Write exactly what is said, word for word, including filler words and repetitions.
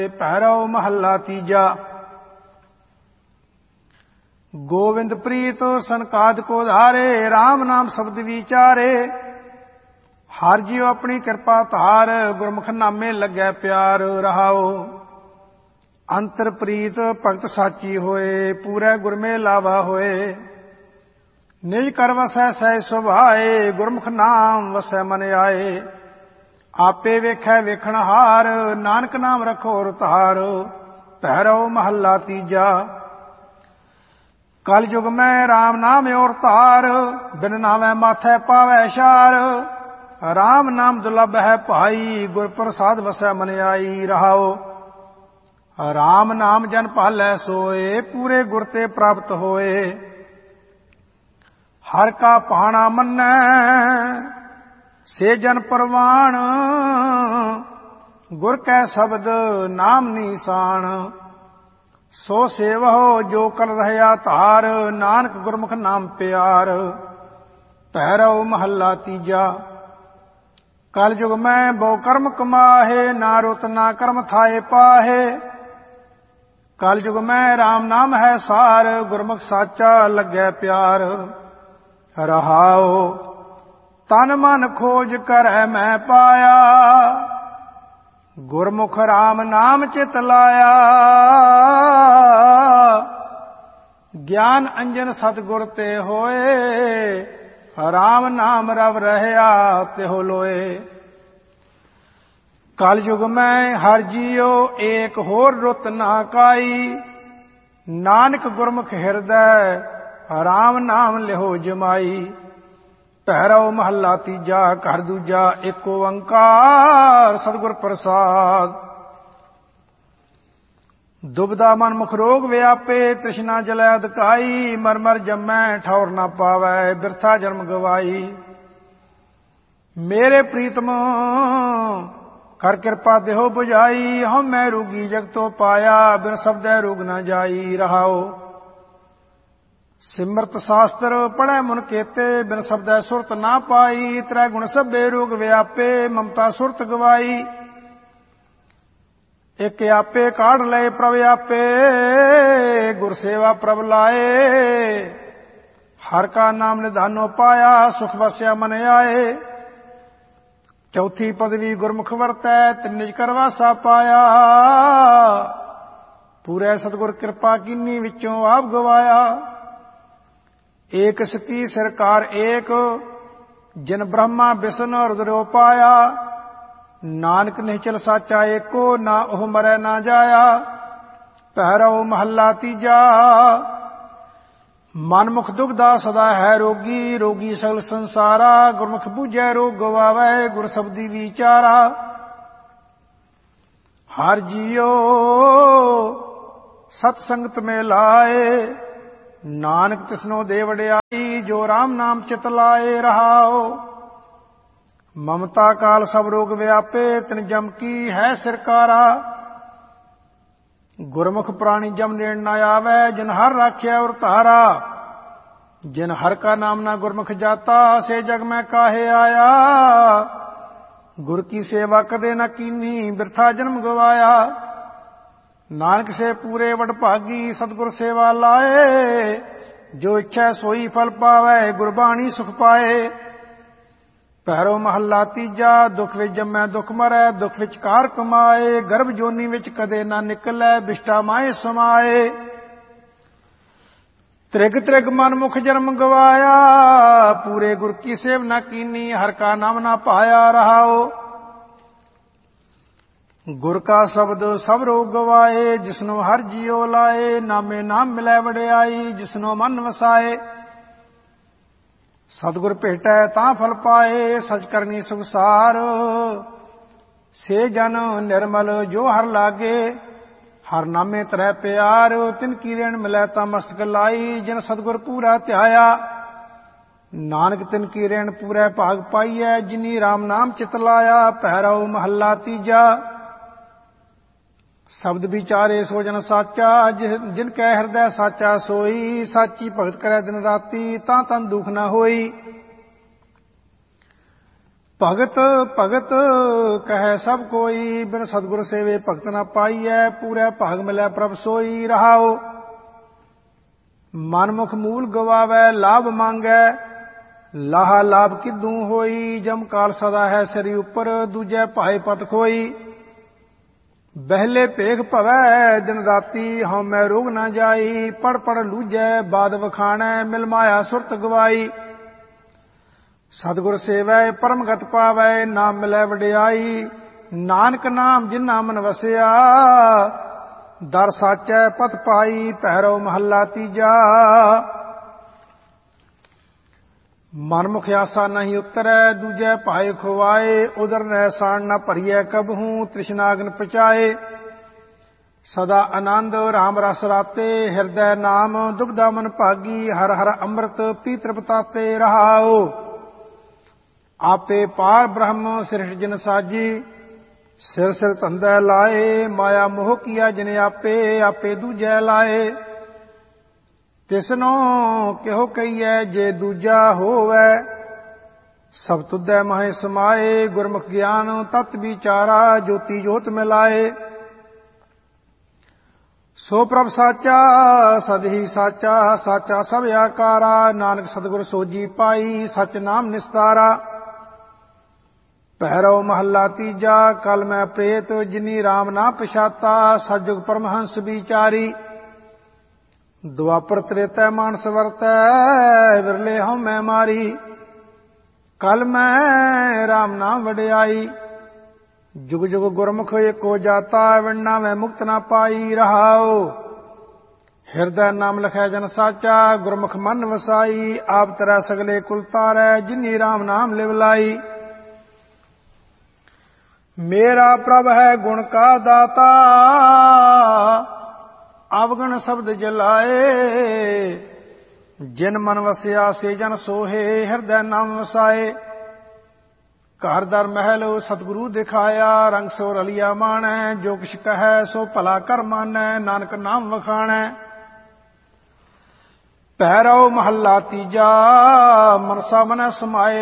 ਭੈਰਵ ਮਹੱਲਾ ਤੀਜਾ। ਗੋਵਿੰਦ ਪ੍ਰੀਤ ਸੰਕਾਦ ਕੋ ਧਾਰੇ, RAM ਨਾਮ ਸ਼ਬਦ ਵਿਚਾਰੇ। ਹਰ ਜੀਉ ਆਪਣੀ ਕਿਰਪਾ ਧਾਰ, ਗੁਰਮੁਖ ਨਾਮੇ ਲੱਗੈ ਪਿਆਰ ਰਹਾਓ। ਅੰਤਰ ਪ੍ਰੀਤ ਭਗਤ ਸਾਚੀ ਹੋਏ, ਪੂਰੇ ਗੁਰਮੇ ਲਾਵਾ ਹੋਏ। ਨਿਜ ਕਰ ਵਸੈ ਸਹਿ ਸੁਭਾਏ, ਗੁਰਮੁਖ ਨਾਮ ਵਸੈ ਮਨ ਆਏ। ਆਪੇ ਵੇਖੈ ਵੇਖਣ ਹਾਰ, ਨਾਨਕ ਨਾਮ ਰਖੋ ਰਤਾਰ। ਭੈਰਵ ਮਹੱਲਾ ਤੀਜਾ। ਕਲ ਯੁਗ ਮੈਂ RAM ਨਾਮ ਔਰ ਧਾਰ, ਬਿਨ ਨਾਮੈ ਮਾਥੈ ਪਾਵੈ ਛਾਰ। RAM ਨਾਮ ਦੁਲਭ ਹੈ ਭਾਈ, ਗੁਰ ਪ੍ਰਸਾਦ ਵਸੈ ਮਨ ਆਈ ਰਹਾਓ। RAM ਨਾਮ ਜਨ ਭਾਲੈ ਸੋਏ, ਪੂਰੇ ਗੁਰ ਤੇ ਪ੍ਰਾਪਤ ਹੋਏ। ਹਰ ਕਾ ਭਾਣਾ ਮੰਨੈ, ਸੇ ਜਨ ਪਰਵਾਣ। ਗੁਰ ਕੈ ਸ਼ਬਦ ਨਾਮ ਨੀਸਾਨ, ਸੋ ਸੇਵਹੁ ਜੋ ਕਲ ਰਹਿਆ ਧਾਰ। ਨਾਨਕ ਗੁਰਮੁਖ ਨਾਮ ਪਿਆਰ। ਭੈਰਵ ਮਹੱਲਾ ਤੀਜਾ। ਕਲ ਯੁਗ ਮੈਂ ਬਹੁ ਕਰਮ ਕਮਾਹੇ, ਨਾ ਰੁਤ ਨਾ ਕਰਮ ਥਾਏ ਪਾਹੇ। ਕਲ ਯੁਗ ਮੈਂ RAM ਨਾਮ ਹੈ ਸਾਰ, ਗੁਰਮੁਖ ਸਾਚਾ ਲੱਗੈ ਪਿਆਰ ਰਹਾਓ। ਤਨ ਮਨ ਖੋਜ ਕਰੈ ਮੈਂ ਪਾਇਆ, ਗੁਰਮੁਖ RAM ਨਾਮ ਚਿਤ ਲਾਇਆ। ਗਿਆਨ ਅੰਜਨ ਸਤਿਗੁਰ ਤੇ ਹੋਏ, RAM ਨਾਮ ਰਵ ਰਹਿਆ ਤਿਹੁ ਲੋਏ। ਕਲ ਯੁਗ ਮੈਂ ਹਰ ਜੀਉ, ਏਕ ਹੋਰ ਰੁਤ ਨਾ ਕਾਈ। ਨਾਨਕ ਗੁਰਮੁਖ ਹਿਰਦੈ, RAM ਨਾਮ ਲਿਹੋ ਜਮਾਈ। ਭੈਰਵ ਮਹੱਲਾ ਤੀਜਾ। ਘਰ ਦੂਜਾ। ਏਕ ਓੰਕਾਰ ਸਤਿਗੁਰ ਪ੍ਰਸਾਦ। ਦੁਬਦਾ ਮਨ ਮੁਖ ਰੋਗ ਵਿਆਪੇ, ਤ੍ਰਿਸ਼ਨਾ ਜਲੈ ਅਧਕਾਈ। ਮਰ ਮਰ ਜੰਮੈ ਠੌਰ ਨਾ ਪਾਵੈ, ਬਿਰਥਾ ਜਨਮ ਗਵਾਈ। ਮੇਰੇ ਪ੍ਰੀਤਮ ਕਰ ਕਿਰਪਾ ਦੇਹੋ 부ਝਾਈ। ਹਉ ਮੈਂ ਰੋਗੀ ਜਗਤੋ ਪਾਇਆ, ਬਿਨ ਸ਼ਬਦੈ ਰੋਗ ਨਾ ਜਾਈ ਰਹਾਓ। ਸਿਮਰਤ ਸ਼ਾਸਤਰ ਪੜ੍ਹੈ ਮੁਨ ਕੇਤੇ, ਬਿਨ ਸ਼ਬਦੈ ਸੁਰਤ ਨਾ ਪਾਈ। ਤ੍ਰੈ ਗੁਣ ਸਭੇ ਰੋਗ ਵਿਆਪੇ, ਮਮਤਾ ਸੁਰਤ ਗਵਾਈ। ਇਕ ਆਪੇ ਕਾਢ ਲਏ ਪ੍ਰਭ ਆਪੇ, ਗੁਰ ਸੇਵਾ ਪ੍ਰਭ ਲਾਏ। ਹਰ ਕਾ ਨਾਮ ਨਿਧਾਨੋ ਪਾਇਆ, ਸੁਖ ਵਸਿਆ ਮਨ ਆਏ। ਚੌਥੀ ਪਦਵੀ ਗੁਰਮੁਖ ਵਰਤੈ, ਤਿਨ ਨਿਜ ਕਰ ਵਾਸਾ ਪਾਇਆ। ਪੂਰੇ ਸਤਿਗੁਰ ਕਿਰਪਾ ਕੀਨੀ, ਵਿੱਚੋਂ ਆਪ ਗਵਾਇਆ। ਏਕ ਸਤੀ ਸਰਕਾਰ ਏਕ, ਜਿਨ ਬ੍ਰਹਮਾ ਵਿਸ਼ਨ ਰੁਦਰੋ ਪਾਇਆ। ਨਾਨਕ ਨਿਹਚਲ ਸਾਚਾ ਏਕੋ, ਨਾ ਉਹ ਮਰੈ ਨਾ ਜਾਇਆ। ਭੈਰਵ ਮਹੱਲਾ ਤੀਜਾ। ਮਨ ਮੁਖ ਦੁਖਦਾ ਸਦਾ ਹੈ ਰੋਗੀ, ਰੋਗੀ ਸਗਲ ਸੰਸਾਰਾ। ਗੁਰਮੁਖ ਬੂਝੈ ਰੋਗ ਗਵਾਵੈ, ਗੁਰ ਸ਼ਬਦੀ ਵਿਚਾਰਾ। ਹਰ ਜੀਉ ਸਤ ਸੰਗਤ ਮੇ ਲਾਏ, ਨਾਨਕ ਤਿਸਨੋ ਦੇ ਵਡਿਆਈ। ਜੋ RAM ਨਾਮ ਚਿਤ ਲਾਏ ਰਹਾਓ। ਮਮਤਾ ਕਾਲ ਸਭ ਰੋਗ ਵਿਆਪੇ, ਤਿਨ ਜਮ ਕੀ ਹੈ ਸਿਰਕਾਰਾ। ਗੁਰਮੁਖ ਪ੍ਰਾਣੀ ਜਮ ਨੇੜ ਨਾ ਆਵੈ, ਜਿਨ ਹਰ ਰਾਖਿਆ ਔਰ ਧਾਰਾ। ਜਿਨ ਹਰ ਕਾ ਨਾਮ ਨਾ ਗੁਰਮੁਖ ਜਾਤਾ, ਸੇ ਜਗ ਮੈਂ ਕਾਹੇ ਆਇਆ। ਗੁਰ ਕੀ ਸੇਵਾ ਕਦੇ ਨਾ ਕੀਨੀ, ਬਿਰਥਾ ਜਨਮ ਗਵਾਇਆ। ਨਾਨਕ ਸੇ ਪੂਰੇ ਵਡ ਭਾਗੀ, ਸਤਿਗੁਰ ਸੇਵਾ ਲਾਏ। ਜੋ ਇੱਛੈ ਸੋਈ ਫਲ ਪਾਵੈ, ਗੁਰਬਾਣੀ ਸੁਖ ਪਾਏ। ਭੈਰਵ ਮਹੱਲਾ ਤੀਜਾ। ਦੁਖ ਵਿੱਚ ਜੰਮੈ ਦੁਖ ਮਰੈ, ਦੁਖ ਵਿੱਚ ਕਾਰ ਕਮਾਏ। ਗਰਭ ਜੋਨੀ ਵਿੱਚ ਕਦੇ ਨਾ ਨਿਕਲੈ, ਬਿਸ਼ਟਾ ਮਾਏ ਸਮਾਏ। ਤ੍ਰਿਗ ਤ੍ਰਿਗ ਮਨ ਮੁਖ ਜਨਮ ਗਵਾਇਆ, ਪੂਰੇ ਗੁਰ ਕੀ ਸੇਵ ਨਾ ਕੀਨੀ। ਹਰ ਕਾ ਨਾਮ ਨਾ ਪਾਇਆ ਰਹਾਓ। ਗੁਰ ਕਾ ਸ਼ਬਦ ਸਭ ਰੋਗ ਗਵਾਏ, ਜਿਸਨੂੰ ਹਰ ਜੀਉ ਲਾਏ। ਨਾਮੇ ਨਾਮ ਮਿਲੈ ਵਡਿਆਈ, ਜਿਸਨੂੰ ਮਨ ਵਸਾਏ। ਸਤਿਗੁਰ ਭੇਟੈ ਤਾਂ ਫਲ ਪਾਏ, ਸਚ ਕਰਨੀ ਸੁਖਸਾਰ। ਸੇ ਜਨ ਨਿਰਮਲ ਜੋ ਹਰ ਲਾਗੇ, ਹਰ ਨਾਮੇ ਤਰੈ ਪਿਆਰ। ਤਿਨ ਕੀ ਰੇਣ ਮਿਲੈ ਤਾਂ ਮਸਤਕ ਲਾਈ, ਜਿਨ ਸਤਿਗੁਰ ਪੂਰਾ ਧਿਆਇਆ। ਨਾਨਕ ਤਿਨ ਕੀ ਰੇਣ ਪੂਰੇ ਭਾਗ ਪਾਈਐ, ਜਿਨੀ RAM ਨਾਮ ਚਿਤ ਲਾਇਆ। ਭੈਰਵ ਮਹੱਲਾ ਤੀਜਾ। ਸ਼ਬਦ ਵਿਚਾਰੇ ਸੋ ਜਨ ਸਾਚਾ, ਜਿਨ ਕੈ ਹਿਰਦੈ ਸਾਚਾ ਸੋਈ। ਸਾਚੀ ਭਗਤ ਕਰੈ ਦਿਨ ਰਾਤੀ, ਤਾਂ ਤਨ ਦੁਖ ਨਾ ਹੋਈ। ਭਗਤ ਭਗਤ ਕਹੈ ਸਭ ਕੋਈ, ਬਿਨ ਸਤਿਗੁਰ ਸੇਵੇ ਭਗਤ ਨਾ ਪਾਈਐ, ਪੂਰੇ ਭਾਗ ਮਿਲੈ ਪ੍ਰਭ ਸੋਈ। ਰਹਾਓ ਮਨਮੁਖ ਮੂਲ ਗਵਾਵੈ, ਲਾਭ ਮੰਗੈ ਲਾਹਾ ਲਾਭ ਕਿਦੂ ਹੋਈ। ਜਮ ਕਾਲ ਸਦਾ ਹੈ ਸਿਰੀ ਉੱਪਰ, ਦੂਜੈ ਭਾਏ ਪਤ ਖੋਈ। ਬਹਿਲੇ ਭੇਖ ਭਵੈ ਦਿਨ ਰਾਤੀ, ਹਉਮੈ ਰੋਗ ਨਾ ਜਾਈ। ਪੜ ਪੜ ਲੂਝੈ ਬਾਦ ਵਖਾਣੈ, ਮਿਲ ਮਾਇਆ ਸੁਰਤ ਗਵਾਈ। ਸਤਿਗੁਰ ਸੇਵੈ ਪਰਮਗਤ ਪਾਵੈ, ਨਾਮ ਮਿਲੈ ਵਡਿਆਈ। ਨਾਨਕ ਨਾਮ ਜਿਨ੍ਹਾਂ ਮਨ ਵਸਿਆ, ਦਰ ਸਾਚੈ ਪਥ ਪਾਈ। ਪਹਿਰੋ ਮਹੱਲਾ ਤੀਜਾ। ਮਨਮੁਖ ਆਸਾ ਨਹੀਂ ਉਤਰੈ, ਦੂਜੈ ਭਾਏ ਖੁਆਏ। ਉਦਰ ਰਹਿ ਸਾਣ ਨਾ ਭਰੀਐ ਕਬਹੂ, ਤ੍ਰਿਸ਼ਨਾਗਨ ਪਚਾਏ। ਸਦਾ ਆਨੰਦ ਰਾਮ ਰਸ ਰਾਤੇ, ਹਿਰਦੈ ਨਾਮ ਦੁਬਦਾ ਮਨ ਭਾਗੀ। ਹਰ ਹਰ ਅੰਮ੍ਰਿਤ ਪੀ ਤ੍ਰਿਪਤਾਤੇ। ਰਹਾਓ ਆਪੇ ਪਾਰ ਬ੍ਰਹਮ ਸਿਰਜ ਜਿਨ ਸਾਜੀ, ਸਿਰ ਸਿਰ ਧੰਦੈ ਲਾਏ। ਮਾਇਆ ਮੋਹ ਕੀਆ ਜਿਨ ਆਪੇ, ਆਪੇ ਦੂਜੈ ਲਾਏ। ਤਿਸਨੋ ਕਿਹੋ ਕਹੀਐ ਜੇ ਦੂਜਾ ਹੋਵੈ, ਸਭ ਤੁਧੈ ਮਹਿ ਸਮਾਏ। ਗੁਰਮੁਖ ਗਿਆਨ ਤਤ ਵਿਚਾਰਾ, ਜੋਤੀ ਜੋਤ ਮਿਲਾਏ। ਸੋ ਪ੍ਰਭ ਸਾਚਾ ਸਦ ਹੀ ਸਾਚਾ, ਸਾਚਾ ਸਭ ਆਕਾਰਾ। ਨਾਨਕ ਸਤਿਗੁਰ ਸੋਜੀ ਪਾਈ, ਸਚ ਨਾਮ ਨਿਸਤਾਰਾ। ਪਹਿਰੋ ਮਹੱਲਾ ਤੀਜਾ। ਕਲ ਮੈਂ ਪ੍ਰੇਤ ਜਿਨੀ ਰਾਮ ਨਾ ਪਛਾਤਾ, ਸਤਿਜੁਗ ਪਰਮਹੰਸ ਵਿਚਾਰੀ। ਦੁਆਪਰ ਤ੍ਰੇਤੈ ਮਾਨਸ ਵਰਤੈ, ਵਿਰਲੇ ਹਉਮੈ ਮਾਰੀ। ਕਲ ਮੈਂ ਰਾਮ ਨਾਮ ਵਡਿਆਈ, ਜੁਗ ਜੁਗ ਗੁਰਮੁਖ ਏਕੋ ਜਾਤਾ। ਵਿਣਨਾ ਮੈਂ ਮੁਕਤ ਨਾ ਪਾਈ। ਰਹਾਓ ਹਿਰਦੈ ਨਾਮ ਲਖੈ ਜਨ ਸਾਚਾ, ਗੁਰਮੁਖ ਮਨ ਵਸਾਈ। ਆਪ ਤਰੈ ਸਗਲੇ ਕੁਲ ਤਾਰੈ, ਜਿਨੀ ਰਾਮ ਨਾਮ ਲਿਵ ਲਾਈ। ਮੇਰਾ ਪ੍ਰਭ ਹੈ ਗੁਣ ਕਾ ਦਾਤਾ, ਅਵਗਣ ਸ਼ਬਦ ਜਲਾਏ। ਜਿਨ ਮਨ ਵਸਿਆ ਸੇ ਜਨ ਸੋਹੇ, ਹਿਰਦੈ ਨਾਮ ਵਸਾਏ। ਘਰ ਦਰ ਮਹਿਲ ਸਤਿਗੁਰੂ ਦਿਖਾਇਆ, ਰੰਗ ਸੋ ਰਲਿਆ ਮਾਣੈ। ਜੋ ਕਿਛ ਕਹੈ ਸੋ ਭਲਾ ਕਰ ਮਾਨੈ, ਨਾਨਕ ਨਾਮ ਵਖਾਣੈ। ਪਹਿਰੋ ਮਹੱਲਾ ਤੀਜਾ। ਮਨਸਾ ਮਨੈ ਸਮਾਏ